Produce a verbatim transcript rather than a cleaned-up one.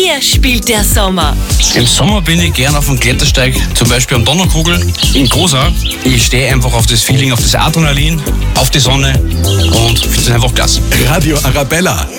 dir spielt der Sommer? Im Sommer bin ich gern auf dem Klettersteig, zum Beispiel am Donnerkugel in Großau. Ich stehe einfach auf das Feeling, auf das Adrenalin, auf die Sonne und finde es einfach klasse. Radio Arabella,